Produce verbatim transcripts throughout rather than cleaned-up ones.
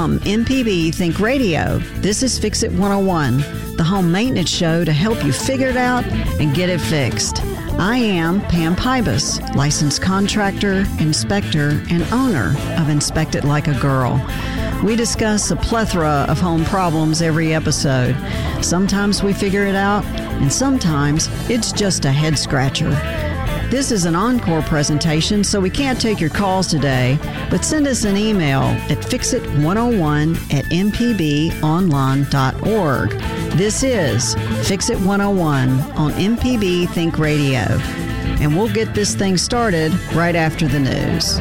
From M P B Think Radio, this is Fix It one oh one, the home maintenance show to help you figure it out and get it fixed. I am Pam Pybus, licensed contractor, inspector, and owner of Inspect It Like a Girl. We discuss a plethora of home problems every episode. Sometimes we figure it out, and sometimes it's just a head scratcher. This is an encore presentation, so we can't take your calls today, but send us an email at fix it one oh one at m p b online dot org. This is Fix It one oh one on M P B Think Radio, and we'll get this thing started right after the news.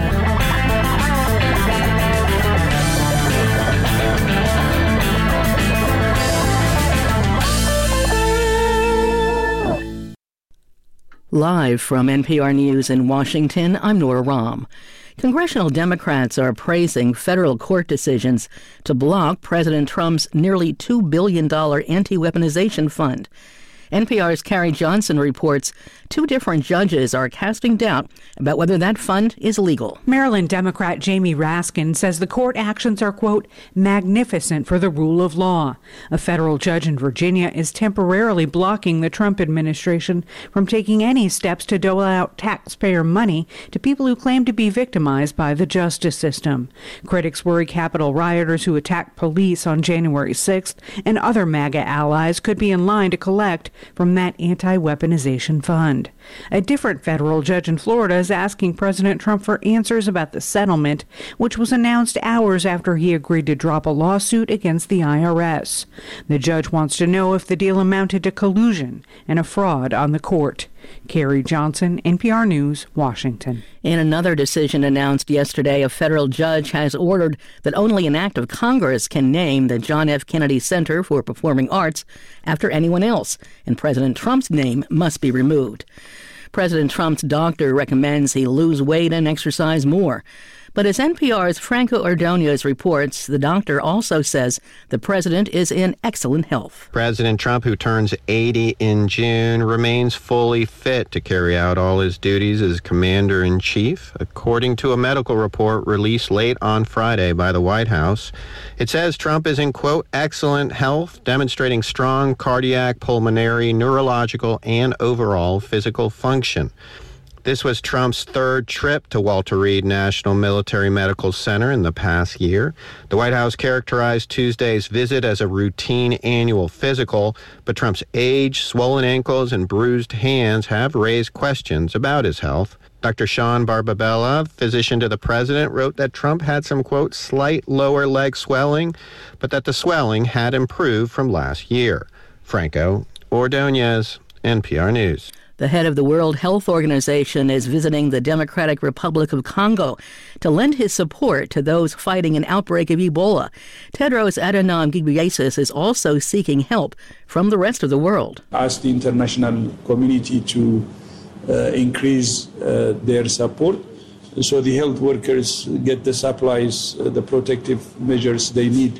Live from N P R News in Washington, I'm Nora Rahm. Congressional Democrats are praising federal court decisions to block President Trump's nearly two billion dollars anti-weaponization fund. N P R's Carrie Johnson reports two different judges are casting doubt about whether that fund is legal. Maryland Democrat Jamie Raskin says the court actions are, quote, magnificent for the rule of law. A federal judge in Virginia is temporarily blocking the Trump administration from taking any steps to dole out taxpayer money to people who claim to be victimized by the justice system. Critics worry Capitol rioters who attacked police on January sixth and other MAGA allies could be in line to collect from that anti-weaponization fund. A different federal judge in Florida is asking President Trump for answers about the settlement, which was announced hours after he agreed to drop a lawsuit against the I R S. The judge wants to know if the deal amounted to collusion and a fraud on the court. Carrie Johnson, N P R News, Washington. In another decision announced yesterday, a federal judge has ordered that only an act of Congress can name the John F. Kennedy Center for Performing Arts after anyone else, and President Trump's name must be removed. President Trump's doctor recommends he lose weight and exercise more. But as N P R's Franco Ordonez reports, the doctor also says the president is in excellent health. President Trump, who turns eighty in June, remains fully fit to carry out all his duties as commander-in-chief, according to a medical report released late on Friday by the White House. It says Trump is in, quote, excellent health, demonstrating strong cardiac, pulmonary, neurological, and overall physical function. This was Trump's third trip to Walter Reed National Military Medical Center in the past year. The White House characterized Tuesday's visit as a routine annual physical, but Trump's age, swollen ankles, and bruised hands have raised questions about his health. Doctor Sean Barbabella, physician to the president, wrote that Trump had some, quote, slight lower leg swelling, but that the swelling had improved from last year. Franco Ordonez, N P R News. The head of the World Health Organization is visiting the Democratic Republic of Congo to lend his support to those fighting an outbreak of Ebola. Tedros Adhanom Ghebreyesus is also seeking help from the rest of the world. Ask the international community to uh, increase uh, their support so the health workers get the supplies, uh, the protective measures they need,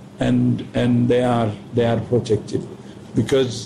and and they are they are protected. Because,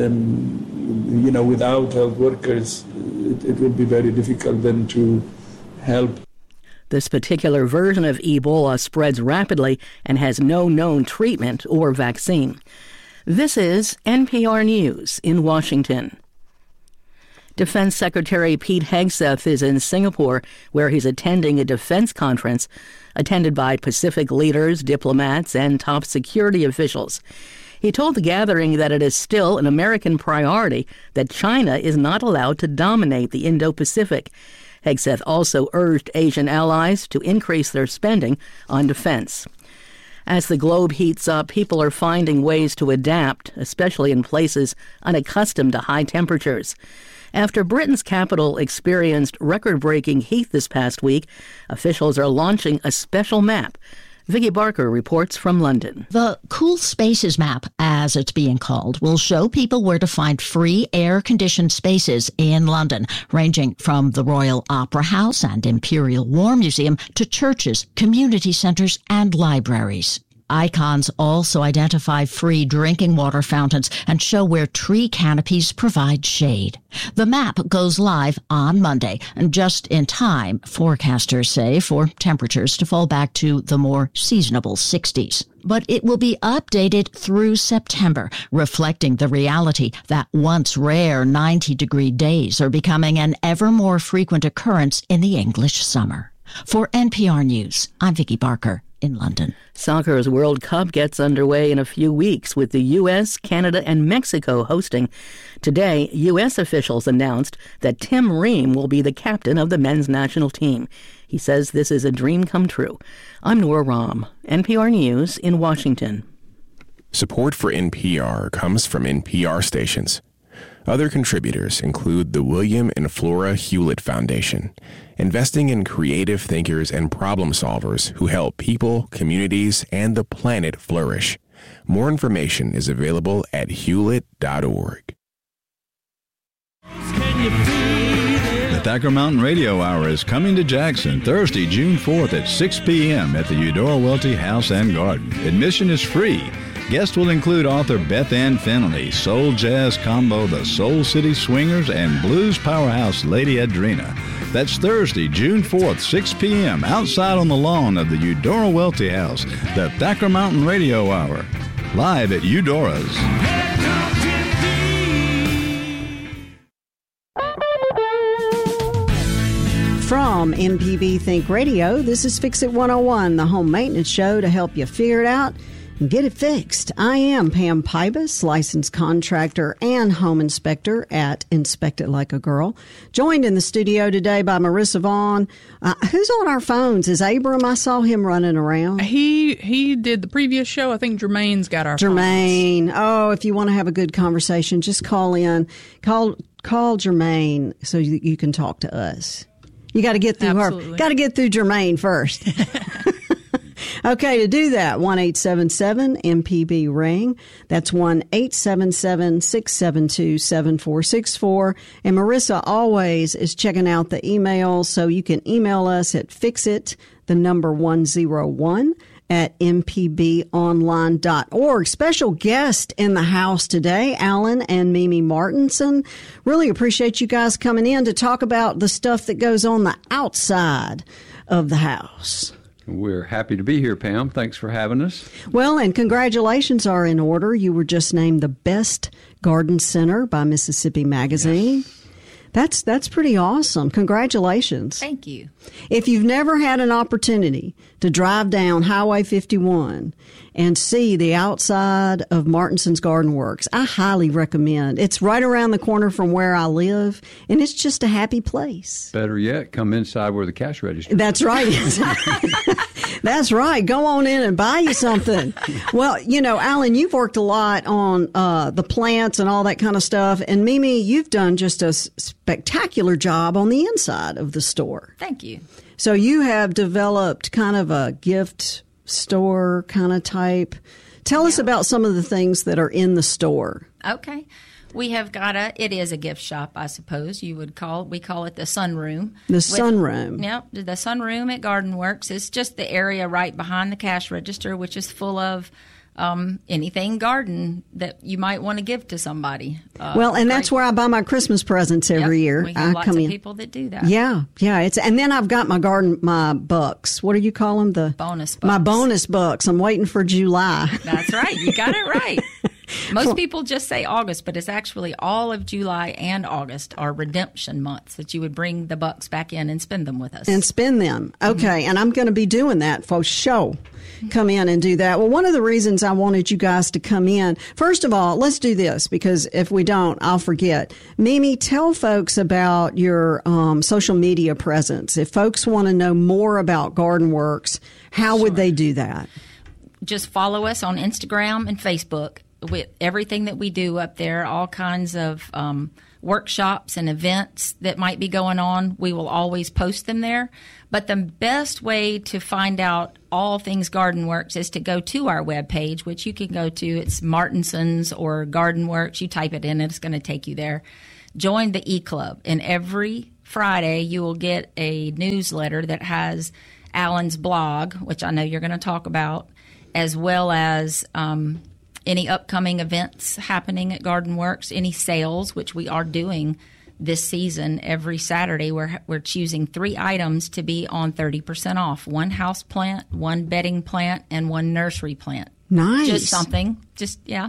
um, you know, without health workers, it, it will be very difficult then to help. This particular version of Ebola spreads rapidly and has no known treatment or vaccine. This is N P R News in Washington. Defense Secretary Pete Hegseth is in Singapore, where he's attending a defense conference attended by Pacific leaders, diplomats, and top security officials. He told the gathering that it is still an American priority that China is not allowed to dominate the Indo-Pacific. Hegseth also urged Asian allies to increase their spending on defense. As the globe heats up, people are finding ways to adapt, especially in places unaccustomed to high temperatures. After Britain's capital experienced record-breaking heat this past week, officials are launching a special map. Vicky Barker reports from London. The Cool Spaces map, as it's being called, will show people where to find free air-conditioned spaces in London, ranging from the Royal Opera House and Imperial War Museum to churches, community centres and libraries. Icons also identify free drinking water fountains and show where tree canopies provide shade. The map goes live on Monday, just in time, forecasters say, for temperatures to fall back to the more seasonable sixties. But it will be updated through September, reflecting the reality that once rare ninety-degree days are becoming an ever more frequent occurrence in the English summer. For N P R News, I'm Vicki Barker in London. Soccer's World Cup gets underway in a few weeks with the U S, Canada, and Mexico hosting. Today, U S officials announced that Tim Ream will be the captain of the men's national team. He says this is a dream come true. I'm Nora Rahm, N P R News in Washington. Support for N P R comes from N P R stations. Other contributors include the William and Flora Hewlett Foundation, investing in creative thinkers and problem solvers who help people, communities, and the planet flourish. More information is available at hewlett dot org. The Thacker Mountain Radio Hour is coming to Jackson Thursday, June fourth at six p.m. at the Eudora Welty House and Garden. Admission is free. Guests will include author Beth Ann Finley, soul jazz combo The Soul City Swingers, and blues powerhouse Lady Adrena. That's Thursday, June fourth, six p.m. outside on the lawn of the Eudora Welty House, the Thacker Mountain Radio Hour, live at Eudora's. From M P B Think Radio, this is Fix It one oh one, the home maintenance show to help you figure it out and get it fixed. I am Pam Pybus, licensed contractor and home inspector at Inspect It Like a Girl. Joined in the studio today by Marissa Vaughn. Uh, who's on our phones? Is Abram? I saw him running around. He he did the previous show. I think Jermaine's got our Jermaine. phones. Oh, if you want to have a good conversation, just call in. Call call Jermaine so you, you can talk to us. You got to get through Absolutely. her. Got to get through Jermaine first. Okay, to do that, one eight seven seven M P B ring. That's one eight seven seven six seven two seven four six four. And Marissa always is checking out the emails, so you can email us at fixit, the number one oh one, at m p b online dot org. Special guest in the house today, Alan and Mimi Martinson. Really appreciate you guys coming in to talk about the stuff that goes on the outside of the house. We're happy to be here, Pam. Thanks for having us. Well, and congratulations are in order. You were just named the best garden center by Mississippi Magazine. Yes. That's that's pretty awesome. Congratulations. Thank you. If you've never had an opportunity to drive down Highway fifty-one and see the outside of Martinson's Garden Works, I highly recommend. It's right around the corner from where I live, and it's just a happy place. Better yet, come inside where the cash register is. That's right. That's right. Go on in and buy you something. Well, you know, Alan, you've worked a lot on uh, the plants and all that kind of stuff. And Mimi, you've done just a s- spectacular job on the inside of the store. Thank you. So you have developed kind of a gift store kind of type. Tell yeah. us about some of the things that are in the store. Okay. We have got a, it is a gift shop, I suppose you would call, we call it the sunroom. The sunroom. Yep, the sunroom at Garden Works. It's just the area right behind the cash register, which is full of um, anything garden that you might want to give to somebody. Uh, well, and great. That's where I buy my Christmas presents every yep, year. We have I lots come of in. people that do that. Yeah, yeah. It's and then I've got my garden, my bucks. What do you call them? The bonus bucks. My bonus bucks. I'm waiting for July. That's right. You got it right. Most people just say August, but it's actually all of July and August are redemption months that you would bring the bucks back in and spend them with us. And spend them. Okay. Mm-hmm. And I'm going to be doing that for show. Come in and do that. Well, one of the reasons I wanted you guys to come in, first of all, let's do this because if we don't, I'll forget. Mimi, tell folks about your um, social media presence. If folks want to know more about Garden Works, how sure. would they do that? Just follow us on Instagram and Facebook. With everything that we do up there, all kinds of um, workshops and events that might be going on, we will always post them there. But the best way to find out all things Garden Works is to go to our webpage, which you can go to. It's Martinson's or Garden Works. You type it in, and it's going to take you there. Join the E-Club, and every Friday you will get a newsletter that has Alan's blog, which I know you're going to talk about, as well as um, any upcoming events happening at Garden Works, any sales, which we are doing this season. Every Saturday, we're we're choosing three items to be on thirty percent off: one house plant, one bedding plant, and one nursery plant. Nice. Just something. Just yeah.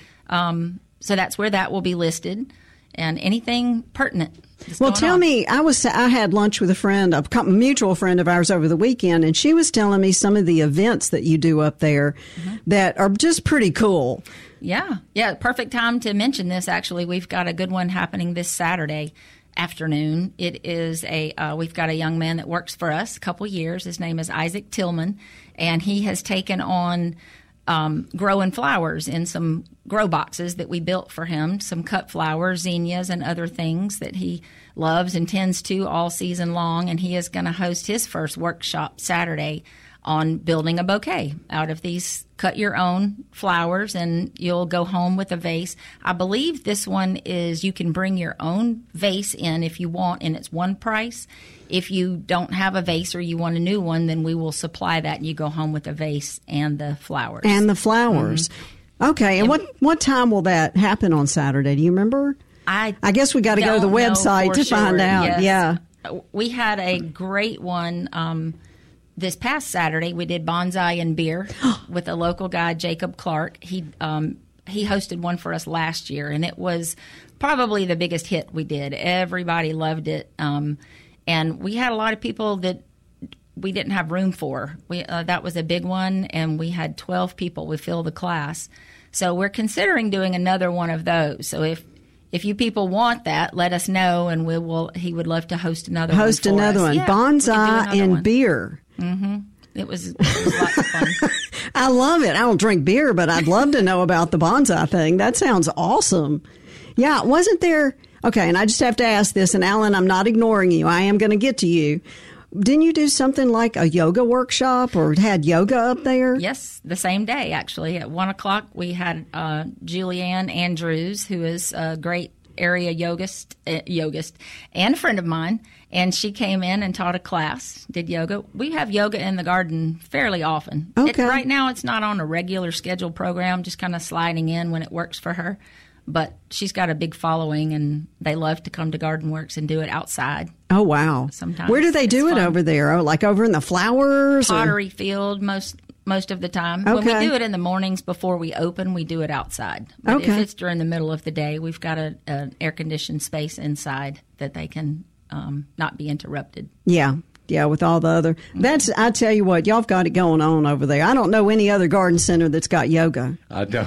Um, so that's where that will be listed, and anything pertinent. Well, tell on. me, I was I had lunch with a friend, a mutual friend of ours over the weekend, and she was telling me some of the events that you do up there mm-hmm. that are just pretty cool. Yeah, yeah, perfect time to mention this. Actually, we've got a good one happening this Saturday afternoon. It is a uh, we've got a young man that works for us a couple years. His name is Isaac Tillman, and he has taken on um, growing flowers in some grow boxes that we built for him, some cut flowers, zinnias, and other things that he loves and tends to all season long. And he is going to host his first workshop Saturday on building a bouquet out of these cut-your-own flowers, and you'll go home with a vase. I believe this one is you can bring your own vase in if you want, and it's one price. If you don't have a vase or you want a new one, then we will supply that, and you go home with a vase and the flowers. And the flowers. Mm-hmm. Okay, and, and what, what time will that happen on Saturday? Do you remember? I I guess we got to go to the website to sure. find out. Yes. Yeah. We had a great one um, this past Saturday. We did bonsai and beer with a local guy, Jacob Clark. He um, he hosted one for us last year, and it was probably the biggest hit we did. Everybody loved it, um, and we had a lot of people that we didn't have room for. We uh, that was a big one, and we had twelve people. We filled the class, so we're considering doing another one of those. So if If you people want that, let us know, and we will. He would love to host another host one. Host another us. one. Yeah, bonsai and one. beer. Mm-hmm. It was, it was lots of fun. I love it. I don't drink beer, but I'd love to know about the bonsai thing. That sounds awesome. Yeah, wasn't there? Okay, and I just have to ask this, and Alan, I'm not ignoring you. I am going to get to you. Didn't you do something like a yoga workshop or had yoga up there? Yes, the same day, actually. At one o'clock, we had uh, Julianne Andrews, who is a great area yogist, uh, yogist and a friend of mine, and she came in and taught a class, did yoga. We have yoga in the garden fairly often. Okay. It, right now, it's not on a regular scheduled program, just kind of sliding in when it works for her. But she's got a big following, and they love to come to Garden Works and do it outside. Oh, wow. Sometimes. Where do they do it's it fun. over there? Oh, like over in the flowers? Pottery or? field most most of the time. Okay. When we do it in the mornings before we open, we do it outside. But okay. if it's during the middle of the day, we've got a, an air-conditioned space inside that they can um, not be interrupted. Yeah. Yeah, with all the other. That's, I tell you what, y'all have got it going on over there. I don't know any other garden center that's got yoga. I don't.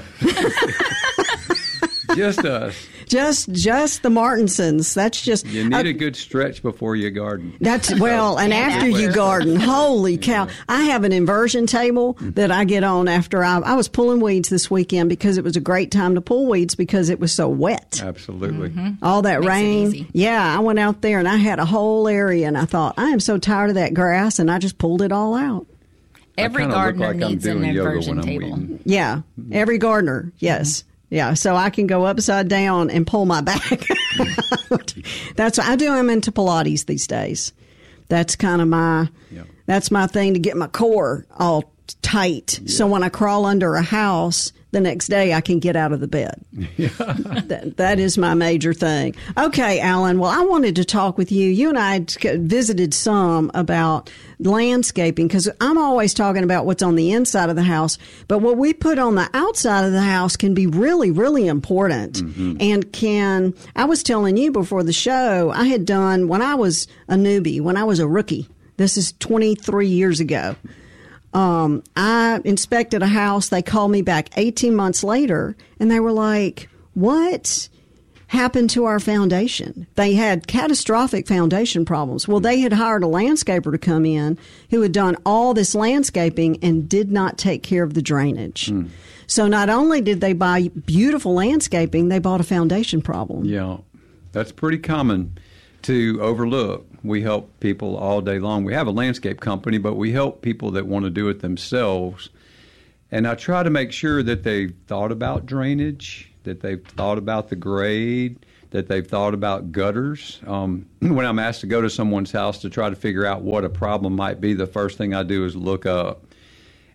Just us. Just just the Martinsons. That's just. You need uh, a good stretch before you garden. That's well, and after you garden, holy cow! I have an inversion table that I get on after I. I was pulling weeds this weekend because it was a great time to pull weeds because it was so wet. Absolutely. Mm-hmm. All that Makes rain. Yeah, I went out there and I had a whole area, and I thought I am so tired of that grass, and I just pulled it all out. Every gardener like needs an inversion table. Weeding. Yeah, every gardener. Yes. Mm-hmm. Yeah, so I can go upside down and pull my back. That's I do them into Pilates these days. That's kind of my yep. that's my thing to get my core all tight. Yep. So when I crawl under a house, the next day I can get out of the bed. Yeah. that, that is my major thing. Okay, Alan. Well, I wanted to talk with you. You and I had visited some about landscaping because I'm always talking about what's on the inside of the house, but what we put on the outside of the house can be really, really important. Mm-hmm. And can, I was telling you before the show, I had done, when I was a newbie, when I was a rookie, this is twenty-three years ago, um, I inspected a house. They called me back eighteen months later, and they were like, what happened to our foundation? They had catastrophic foundation problems. Well, they had hired a landscaper to come in who had done all this landscaping and did not take care of the drainage. Mm. So not only did they buy beautiful landscaping, they bought a foundation problem. Yeah, that's pretty common to overlook. We help people all day long. We have a landscape company, but we help people that want to do it themselves. And I try to make sure that they've thought about drainage, that they've thought about the grade, that they've thought about gutters. Um, when I'm asked to go to someone's house to try to figure out what a problem might be, the first thing I do is look up.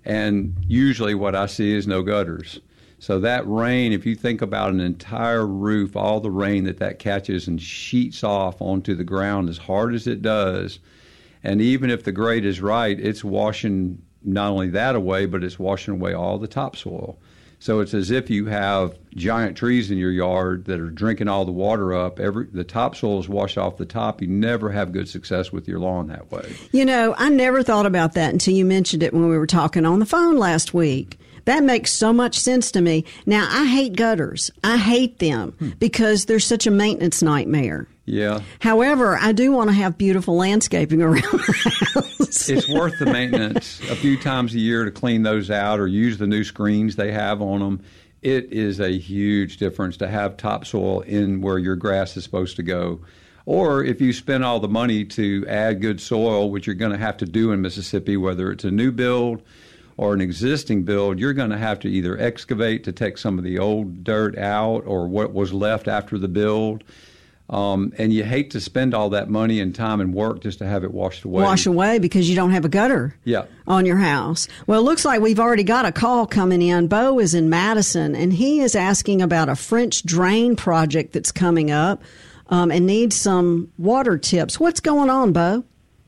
And usually what I see is no gutters. So that rain, if you think about an entire roof, all the rain that that catches and sheets off onto the ground as hard as it does, and even if the grade is right, it's washing not only that away, but it's washing away all the topsoil. So it's as if you have giant trees in your yard that are drinking all the water up. Every the topsoil is washed off the top. You never have good success with your lawn that way. You know, I never thought about that until you mentioned it when we were talking on the phone last week. That makes so much sense to me. Now, I hate gutters. I hate them hmm. because they're such a maintenance nightmare. Yeah. However, I do want to have beautiful landscaping around the house. It's worth the maintenance a few times a year to clean those out or use the new screens they have on them. It is a huge difference to have topsoil in where your grass is supposed to go. Or if you spend all the money to add good soil, which you're going to have to do in Mississippi, whether it's a new build or an existing build, you're going to have to either excavate to take some of the old dirt out or what was left after the build. Um, and you hate to spend all that money and time and work just to have it washed away. Wash away because you don't have a gutter yeah. on your house. Well, it looks like we've already got a call coming in. Bo is in Madison, and he is asking about a French drain project that's coming up um, and needs some water tips. What's going on, Bo?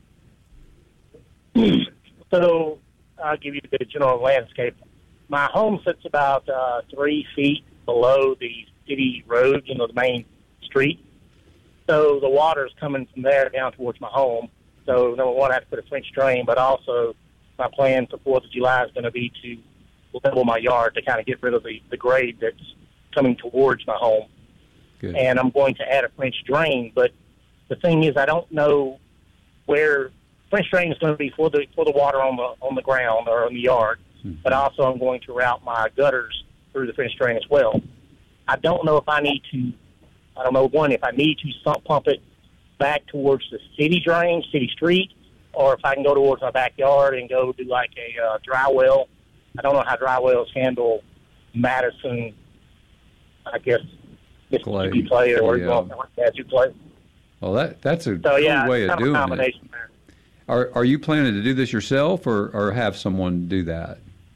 So I'll give you the general landscape. My home sits about uh, three feet below the city road, you know, the main street. So the water is coming from there down towards my home. So number one, I have to put a French drain, but also my plan for fourth of July is going to be to level my yard to kind of get rid of the, the grade that's coming towards my home. Good. And I'm going to add a French drain. But the thing is, I don't know where French drain is going to be for the for the water on the on the ground or in the yard. Mm-hmm. But also I'm going to route my gutters through the French drain as well. I don't know if I need to. I don't know, one, if I need to sump pump it back towards the city drain, city street, or if I can go towards my backyard and go do like a uh, dry well. I don't know how dry wells handle Madison, I guess, Mississippi play or yeah. as you play. Well, that that's a so, good yeah, way of doing it. There. Are Are you planning to do this yourself or, or have someone do that?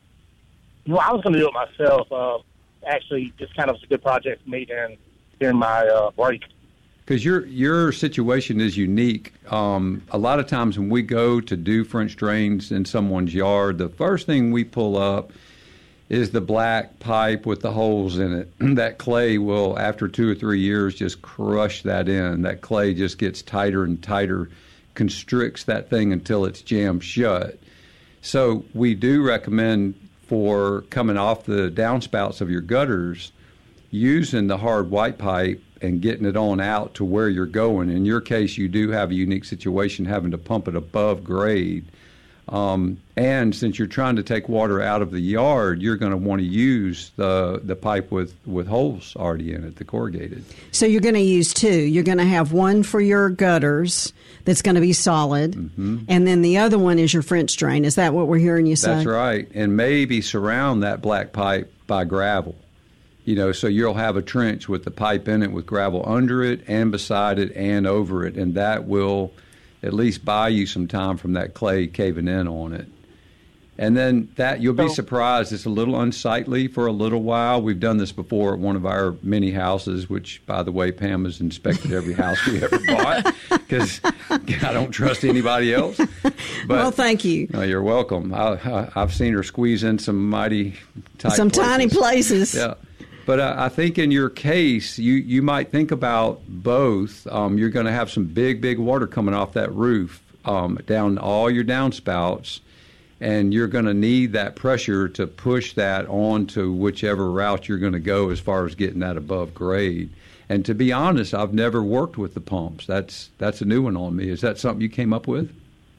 Well, I was going to do it myself. Uh, actually, this kind of was a good project for me during during my uh, break. Because your your situation is unique. Um, a lot of times when we go to do French drains in someone's yard, the first thing we pull up is the black pipe with the holes in it. That clay will, after two or three years, just crush that in. That clay just gets tighter and tighter, constricts that thing until it's jammed shut. So we do recommend for coming off the downspouts of your gutters, using the hard white pipe and getting it on out to where you're going. In your case, you do have a unique situation having to pump it above grade. Um, and since you're trying to take water out of the yard, you're going to want to use the the pipe with, with holes already in it, the corrugated. So you're going to use two. You're going to have one for your gutters that's going to be solid, mm-hmm. and then the other one is your French drain. Is that what we're hearing you say? That's right. And maybe surround that black pipe by gravel. You know, so you'll have a trench with the pipe in it with gravel under it and beside it and over it, and that will at least buy you some time from that clay caving in on it. And then that, you'll be surprised, it's a little unsightly for a little while. We've done this before at one of our mini houses, which, by the way, Pam has inspected every house we ever bought because I don't trust anybody else. But, well, thank you. Uh, you're welcome. I, I, I've seen her squeeze in some mighty tight Some places. tiny places. Yeah. But uh, I think in your case, you, you might think about both. Um, you're going to have some big, big water coming off that roof um, down all your downspouts, and you're going to need that pressure to push that on to whichever route you're going to go as far as getting that above grade. And to be honest, I've never worked with the pumps. That's that's a new one on me. Is that something you came up with?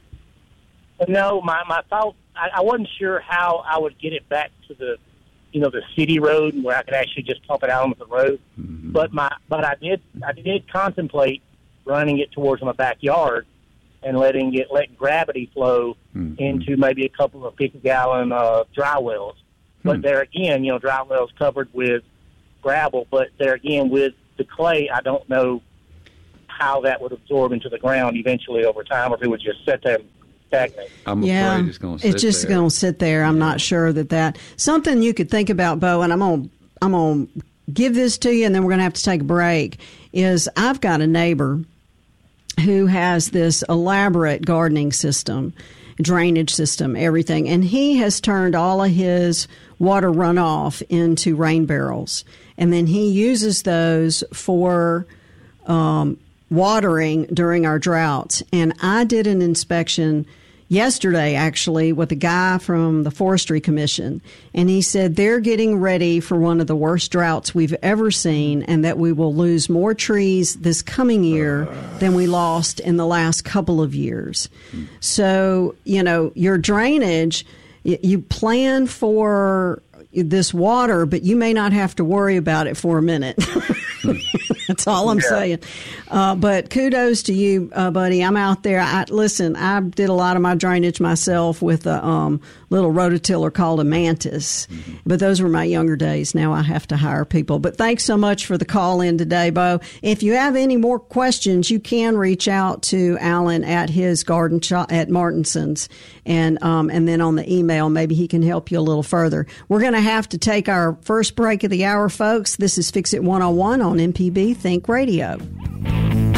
No, my, my thought, I, I wasn't sure how I would get it back to the you know, the city road where I could actually just pump it out onto the road. Mm-hmm. But my, but I did, I did contemplate running it towards my backyard and letting it, let gravity flow mm-hmm. into maybe a couple of fifty gallon uh, dry wells. Mm-hmm. But there again, you know, dry wells covered with gravel, but there again with the clay, I don't know how that would absorb into the ground eventually over time, or if it would just sit there stagnate. I'm yeah, afraid it's going to sit It's just there. going to sit there. I'm not sure that that something you could think about, Bo. And I'm going I'm going to give this to you, and then we're going to have to take a break. Is I've got a neighbor who has this elaborate gardening system, drainage system, everything, and he has turned all of his water runoff into rain barrels, and then he uses those for um, watering during our droughts. And I did an inspection yesterday, actually, with a guy from the Forestry Commission, and he said they're getting ready for one of the worst droughts we've ever seen, and that we will lose more trees this coming year than we lost in the last couple of years. So, you know, your drainage, you plan for this water, but you may not have to worry about it for a minute. That's all I'm yeah. saying. Uh, but kudos to you, uh, buddy. I'm out there. I, listen, I did a lot of my drainage myself with a um, little rototiller called a Mantis. Mm-hmm. But those were my younger days. Now I have to hire people. But thanks so much for the call in today, Bo. If you have any more questions, you can reach out to Alan at his garden shop at Martinson's. And, um, and then on the email, maybe he can help you a little further. We're going to have to take our first break of the hour, folks. This is Fix It one oh one on M P B Think Radio.